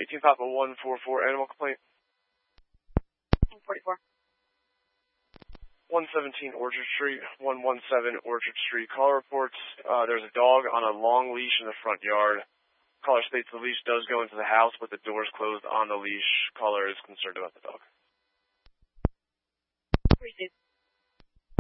18 Papa 144, animal complaint. 144. 117 Orchard Street, 117 Orchard Street. Caller reports there's a dog on a long leash in the front yard. Caller states the leash does go into the house, but the door's closed on the leash. Caller is concerned about the dog. Received.